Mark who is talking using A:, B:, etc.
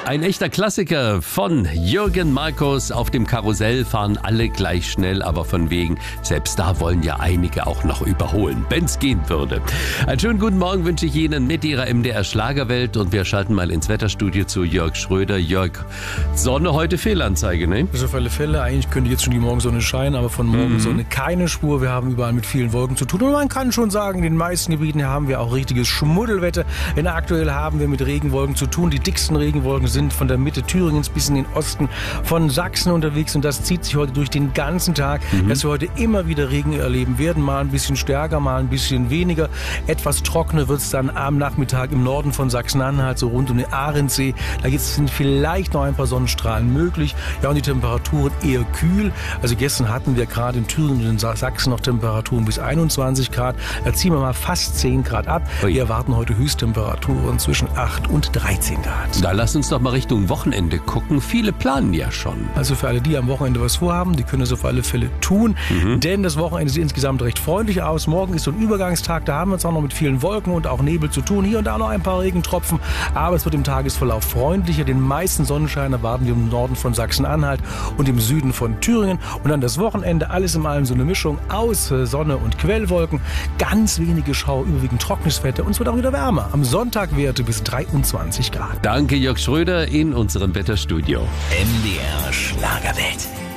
A: Ein echter Klassiker von Jürgen Markus. Auf dem Karussell fahren alle gleich schnell, aber von wegen, selbst da wollen ja einige auch noch überholen, wenn's gehen würde. Einen schönen guten Morgen wünsche ich Ihnen mit Ihrer MDR Schlagerwelt und wir schalten mal ins Wetterstudio zu Jörg Schröder. Jörg, Sonne heute Fehlanzeige, ne?
B: Das ist auf alle Fälle. Eigentlich könnte jetzt schon die Morgensonne scheinen, aber von Morgensonne keine Spur. Wir haben überall mit vielen Wolken zu tun und man kann schon sagen, in den meisten Gebieten haben wir auch richtiges Schmuddelwetter. Denn aktuell haben wir mit Regenwolken zu tun. Die dicksten Regenwolken sind von der Mitte Thüringens bis in den Osten von Sachsen unterwegs und das zieht sich heute durch den ganzen Tag, dass wir heute immer wieder Regen erleben werden. Mal ein bisschen stärker, mal ein bisschen weniger. Etwas trockener wird es dann am Nachmittag im Norden von Sachsen-Anhalt, so rund um den Ahrensee. Da sind vielleicht noch ein paar Sonnenstrahlen möglich. Ja, und die Temperaturen eher kühl. Also gestern hatten wir gerade in Thüringen und in Sachsen noch Temperaturen bis 21 Grad. Da ziehen wir mal fast 10 Grad ab. Wir erwarten heute Höchsttemperaturen zwischen 8 und 13 Grad.
A: Da lass uns doch mal Richtung Wochenende gucken. Viele planen ja schon.
B: Also für alle, die am Wochenende was vorhaben, die können es auf alle Fälle tun. Denn das Wochenende sieht insgesamt recht freundlich aus. Morgen ist so ein Übergangstag. Da haben wir es auch noch mit vielen Wolken und auch Nebel zu tun. Hier und da noch ein paar Regentropfen. Aber es wird im Tagesverlauf freundlicher. Den meisten Sonnenschein erwarten wir im Norden von Sachsen-Anhalt und im Süden von Thüringen. Und dann das Wochenende, alles in allem so eine Mischung aus Sonne und Quellwolken. Ganz wenige Schauer, überwiegend trockenes Wetter. Und es wird auch wieder wärmer. Am Sonntag Werte bis 23 Grad.
A: Danke, Jörg Schröder in unserem Wetterstudio.
C: MDR Schlagerwelt.